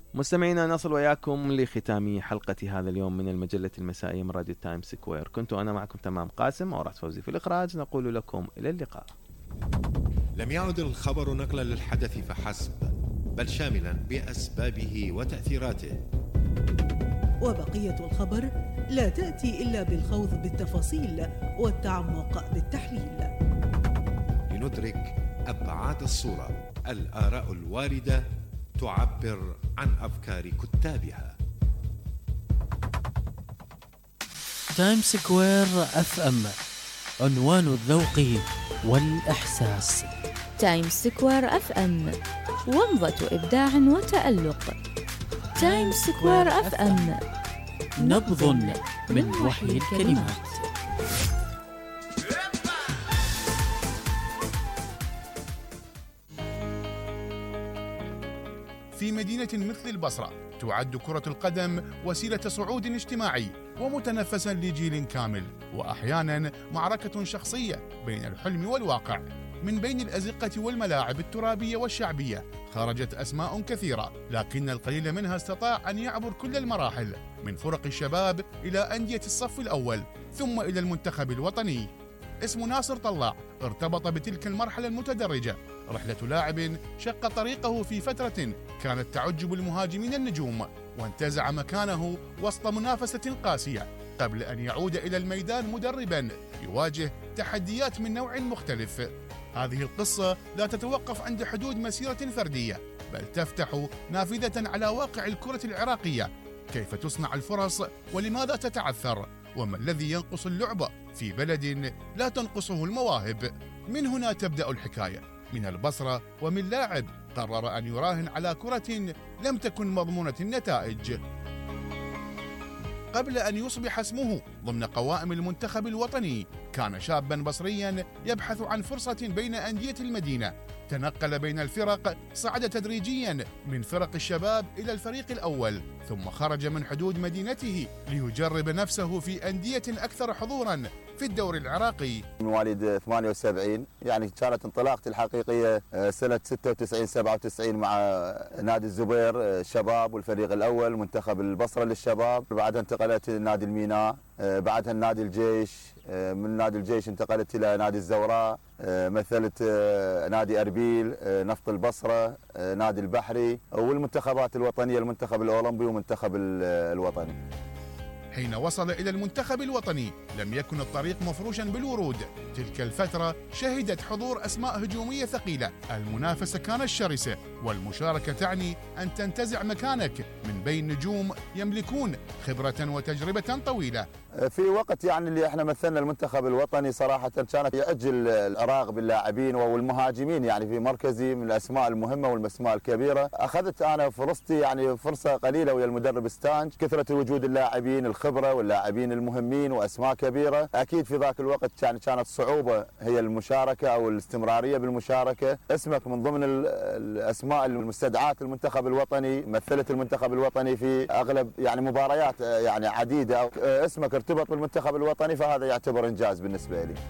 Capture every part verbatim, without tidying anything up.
مستمعينا، نصل وياكم لختام حلقة هذا اليوم من المجلة المسائية من راديو تايم سكوير. كنت أنا معكم تمام قاسم وراس فوزي في الإخراج. نقول لكم إلى اللقاء. لم يعد الخبر نقلا للحدث فحسب، بل شاملا بأسبابه وتأثيراته. وبقية الخبر لا تأتي إلا بالخوض بالتفاصيل والتعمق بالتحليل لندرك أبعاد الصورة. الآراء الواردة تعبر عن أفكار كتابها. تايم سكوير اف ام، عنوان الذوق والإحساس. تايم سكوير اف ام، ومضة إبداع وتألق. تايم سكوير اف ام، نبض من وحي الكلمات. في مدينة مثل البصرة تعد كرة القدم وسيلة صعود اجتماعي ومتنفسا لجيل كامل، وأحيانا معركة شخصية بين الحلم والواقع. من بين الأزقة والملاعب الترابية والشعبية خرجت أسماء كثيرة، لكن القليل منها استطاع أن يعبر كل المراحل، من فرق الشباب إلى أندية الصف الأول ثم إلى المنتخب الوطني. اسم ناصر طلاع ارتبط بتلك المرحلة المتدرجة، رحلة لاعب شق طريقه في فترة كانت تعج بالمهاجمين النجوم، وانتزع مكانه وسط منافسة قاسية قبل أن يعود إلى الميدان مدربا يواجه تحديات من نوع مختلف. هذه القصة لا تتوقف عند حدود مسيرة فردية، بل تفتح نافذة على واقع الكرة العراقية. كيف تصنع الفرص ولماذا تتعثر؟ وما الذي ينقص اللعبة في بلد لا تنقصه المواهب؟ من هنا تبدأ الحكاية، من البصرة ومن لاعب قرر أن يراهن على كرة لم تكن مضمونة النتائج. قبل أن يصبح اسمه ضمن قوائم المنتخب الوطني، كان شابا بصريا يبحث عن فرصة بين أندية المدينة. تنقل بين الفرق، صعد تدريجيا من فرق الشباب إلى الفريق الأول، ثم خرج من حدود مدينته ليجرب نفسه في أندية أكثر حضورا في الدوري العراقي. مواليد ثمانية وسبعين، يعني كانت انطلاقتي الحقيقية سنة ستة وتسعين سبعة وتسعين مع نادي الزبير الشباب والفريق الأول منتخب البصرة للشباب. بعدها انتقلت لنادي الميناء، بعدها نادي الجيش، من نادي الجيش انتقلت إلى نادي الزوراء، مثلت نادي أربيل، نفط البصرة، نادي البحري، والمنتخبات الوطنية المنتخب الأولمبي ومنتخب الوطني. حين وصل إلى المنتخب الوطني لم يكن الطريق مفروشا بالورود. تلك الفترة شهدت حضور أسماء هجومية ثقيلة، المنافسة كانت شرسة، والمشاركة تعني أن تنتزع مكانك من بين نجوم يملكون خبرة وتجربة طويلة. في وقت يعني اللي احنا مثلنا المنتخب الوطني صراحة كانت يأجل العراق باللاعبين والمهاجمين، يعني في مركزي من الأسماء المهمة والأسماء الكبيرة. أخذت أنا فرصتي يعني فرصة قليلة ويا المدرب ستانج، كثرة وجود اللاعبين الخبرة واللاعبين المهمين وأسماء كبيرة. أكيد في ذاك الوقت يعني كانت صعوبة هي المشاركة أو الاستمرارية بالمشاركة. اسمك من ضمن الأسماء المستدعاة المنتخب الوطني، مثلت المنتخب الوطني في أغلب يعني مباريات يعني عديدة، اسمك ارتبط بالمنتخب الوطني، فهذا يعتبر إنجاز بالنسبة لي.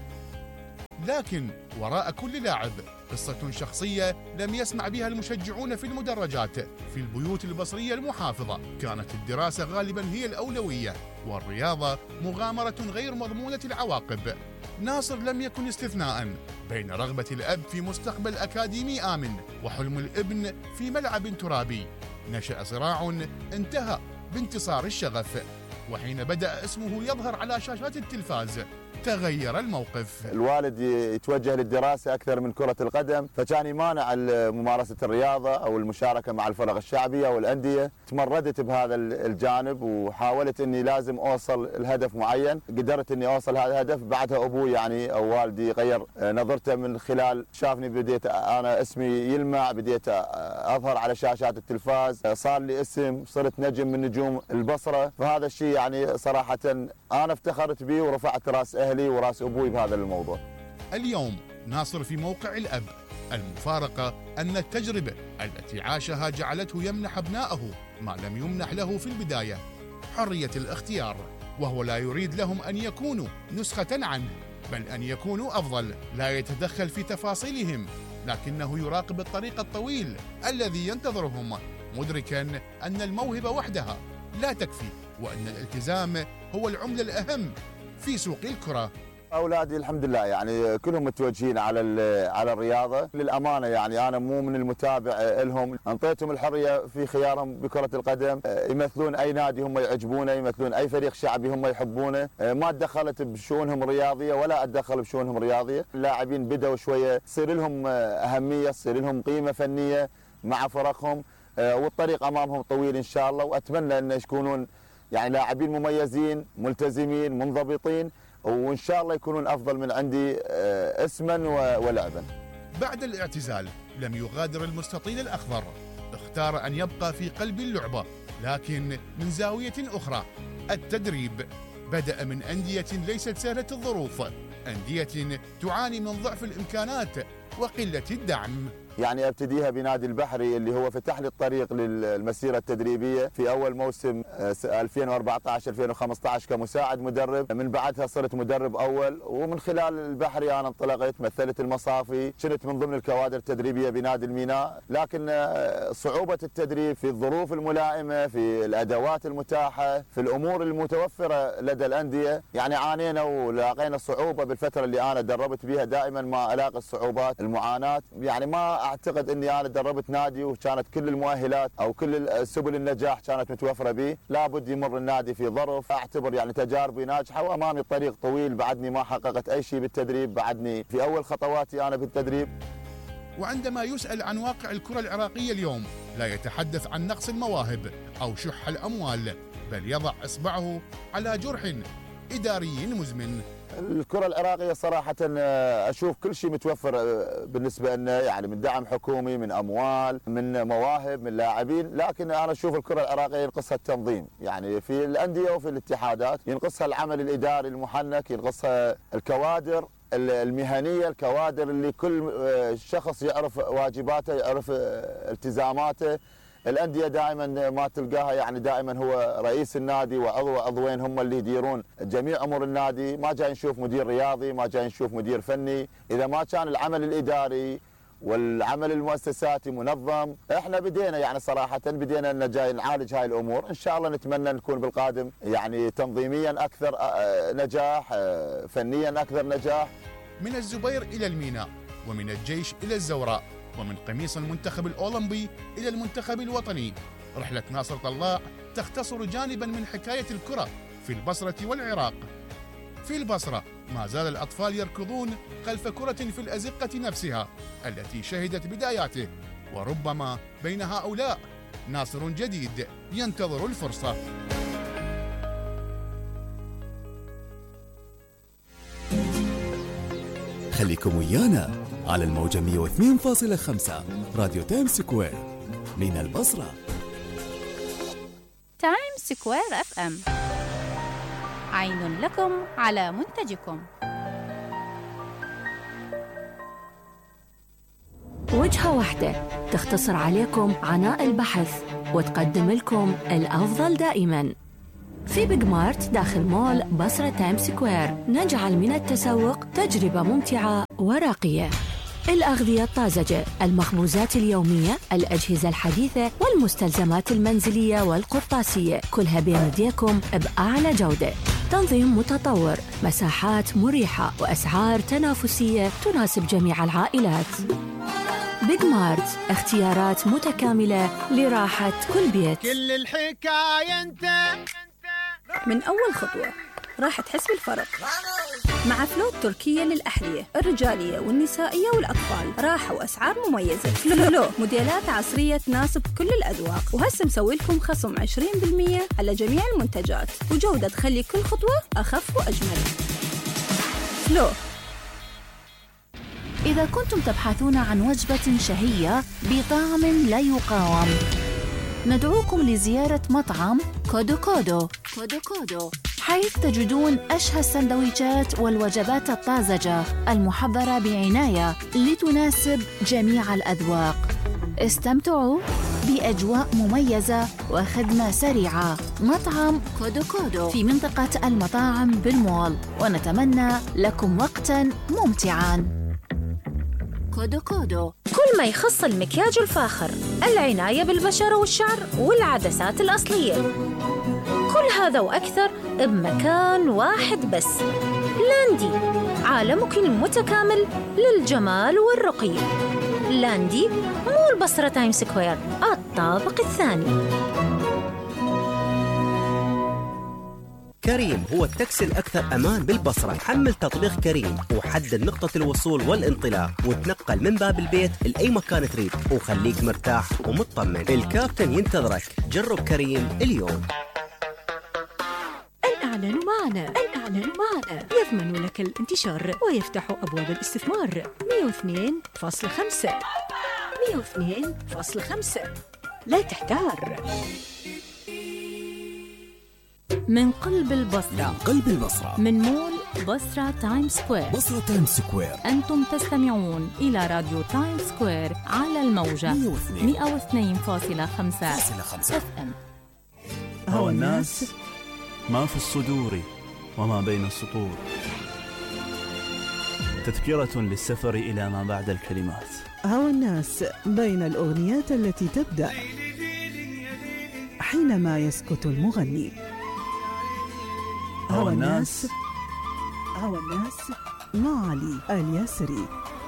لكن وراء كل لاعب قصة شخصية لم يسمع بها المشجعون في المدرجات. في البيوت البصرية المحافظة كانت الدراسة غالبا هي الأولوية، والرياضة مغامرة غير مضمونة العواقب. ناصر لم يكن استثناء بين رغبة الأب في مستقبل أكاديمي آمن وحلم الابن في ملعب ترابي. نشأ صراع انتهى بانتصار الشغف، وحين بدأ اسمه يظهر على شاشات التلفاز تغير الموقف. الوالد يتوجه للدراسة أكثر من كرة القدم، فكان يمانع ممارسة الرياضة أو المشاركة مع الفرق الشعبية والأندية. تمردت بهذا الجانب وحاولت أني لازم أوصل الهدف معين، قدرت أني أوصل هذا الهدف. بعدها أبوي يعني أو والدي غير نظرته من خلال شافني بديت أنا اسمي يلمع، بديت أظهر على شاشات التلفاز، صار لي اسم، صرت نجم من نجوم البصرة. فهذا الشيء يعني صراحة أنا افتخرت به ورفعت رأس أهلي وراس أبوي بهذا الموضوع. اليوم ناصر في موقع الأب. المفارقة أن التجربة التي عاشها جعلته يمنح أبنائه ما لم يمنح له في البداية، حرية الاختيار، وهو لا يريد لهم أن يكونوا نسخة عنه، بل أن يكونوا أفضل. لا يتدخل في تفاصيلهم، لكنه يراقب الطريق الطويل الذي ينتظرهم مدركاً أن الموهبة وحدها لا تكفي، وأن الالتزام هو العملة الأهم في سوق الكرة. اولادي الحمد لله يعني كلهم متوجهين على على الرياضه، للامانه يعني انا مو من المتابع لهم، انطيتهم الحريه في خيارهم بكره القدم، يمثلون اي نادي هم يعجبونه، يمثلون اي فريق شعبي هم يحبونه، ما تدخلت بشؤونهم الرياضيه ولا اتدخل بشؤونهم الرياضيه. اللاعبين بدأوا شويه تصير لهم اهميه، تصير لهم قيمه فنيه مع فرقهم، والطريق امامهم طويل ان شاء الله، واتمنى ان يكونون يعني لاعبين مميزين ملتزمين منضبطين، وإن شاء الله يكونون أفضل من عندي اسما ولعبا. بعد الاعتزال لم يغادر المستطيل الأخضر، اختار أن يبقى في قلب اللعبة لكن من زاوية أخرى، التدريب. بدأ من أندية ليست سهلة الظروف، أندية تعاني من ضعف الإمكانات وقلة الدعم. يعني ابتديها بنادي البحري اللي هو فتح لي الطريق للمسيره التدريبيه في اول موسم ألفين وأربعة عشر ألفين وخمسة عشر كمساعد مدرب، من بعدها صرت مدرب اول، ومن خلال البحري انا انطلقت مثلت المصافي، كنت من ضمن الكوادر التدريبيه بنادي الميناء، لكن صعوبه التدريب في الظروف الملائمه، في الادوات المتاحه، في الامور المتوفره لدى الانديه، يعني عانينا ولاقينا صعوبه بالفتره اللي انا دربت بها، دائما ما الاقي الصعوبات المعاناه، يعني ما اعتقد اني انا دربت نادي وكانت كل المؤهلات او كل سبل النجاح كانت متوفره به، لابد يمر النادي في ظرف، اعتبر يعني تجاربي ناجحه وامامي طريق طويل، بعدني ما حققت اي شيء بالتدريب، بعدني في اول خطواتي انا بالتدريب. وعندما يسأل عن واقع الكرة العراقية اليوم لا يتحدث عن نقص المواهب او شح الاموال، بل يضع اصبعه على جرح اداري مزمن. الكرة العراقية صراحة أشوف كل شيء متوفر بالنسبة لنا، يعني من دعم حكومي، من أموال، من مواهب، من لاعبين، لكن أنا أشوف الكرة العراقية ينقصها التنظيم، يعني في الأندية وفي الاتحادات ينقصها العمل الإداري المحنك، ينقصها الكوادر المهنية، الكوادر اللي كل شخص يعرف واجباته، يعرف التزاماته. الأندية دائما ما تلقاها، يعني دائما هو رئيس النادي وعضو عضوين هم اللي يديرون جميع أمور النادي، ما جاي نشوف مدير رياضي، ما جاي نشوف مدير فني. إذا ما كان العمل الإداري والعمل المؤسساتي منظم، احنا بدينا يعني صراحة بدينا ان جاي نعالج هاي الامور، ان شاء الله نتمنى نكون بالقادم يعني تنظيميا اكثر نجاح، فنيا اكثر نجاح. من الزبير الى الميناء، ومن الجيش الى الزوراء، ومن قميص المنتخب الأولمبي إلى المنتخب الوطني، رحلة ناصر طلاع تختصر جانباً من حكاية الكرة في البصرة والعراق. في البصرة ما زال الأطفال يركضون خلف كرة في الأزقة نفسها التي شهدت بداياته، وربما بين هؤلاء ناصر جديد ينتظر الفرصة. خليكم ويانا على الموجة مئة واثنين فاصلة خمسة راديو تايم سكوير من البصرة. تايم سكوير اف ام، عين لكم على منتجكم. وجهة واحدة تختصر عليكم عناء البحث وتقدم لكم الأفضل دائماً. في بيج مارت داخل مول بصرة تايم سكوير نجعل من التسوق تجربة ممتعة وراقية. الأغذية الطازجة، المخبوزات اليومية، الأجهزة الحديثة والمستلزمات المنزلية والقرطاسية، كلها بين يديكم بأعلى جودة. تنظيم متطور، مساحات مريحة وأسعار تنافسية تناسب جميع العائلات. بيج مارت، اختيارات متكاملة لراحة كل بيت. كل الحكاية انت من أول خطوة راح تحس بالفرق مع فلو تركية للأحذية الرجالية والنسائية والأطفال، راحة وأسعار مميزة. فلو موديلات عصرية تناسب كل الأذواق، وهسه مسوي لكم خصم عشرين بالمئة على جميع المنتجات، وجودة تخلي كل خطوة أخف وأجمل. فلو. إذا كنتم تبحثون عن وجبة شهية بطعم لا يقاوم، ندعوكم لزيارة مطعم كودو كودو كودو كودو، حيث تجدون أشهى السندويشات والوجبات الطازجة المحضرة بعناية لتناسب جميع الأذواق. استمتعوا بأجواء مميزة وخدمة سريعة. مطعم كودو كودو في منطقة المطاعم بالمول، ونتمنى لكم وقتاً ممتعاً. كودو كودو، كل ما يخص المكياج الفاخر العناية بالبشرة والشعر والعدسات الأصلية. كل هذا وأكثر بمكان واحد بس. لاندي، عالمك المتكامل للجمال والرقي. لاندي مو البصرة تايم سكوير، الطابق الثاني. كريم هو التاكسي الأكثر أمان بالبصرة. حمل تطبيق كريم وحدد نقطة الوصول والانطلاق وتنقل من باب البيت لأي مكان تريد وخليك مرتاح ومطمن. الكابتن ينتظرك. جرب كريم اليوم. الإعلان معنا الإعلان معنا يضمن لك الانتشار ويفتح أبواب الاستثمار. مئة واثنين فاصلة خمسة مئة واثنين فاصلة خمسة. لا تحتار. من قلب البصرة، من قلب البصرة، من مول بصرة تايم سكوير. بصرة تايم سكوير. أنتم تستمعون إلى راديو تايم سكوير على الموجة مئة واثنين فاصلة خمسة اف ام. هوى الناس ما في الصدور وما بين السطور، تذكرة للسفر إلى ما بعد الكلمات. هوى الناس بين الأغنيات التي تبدأ حينما يسكت المغني. هوى الناس هوى الناس مع علي الياسري.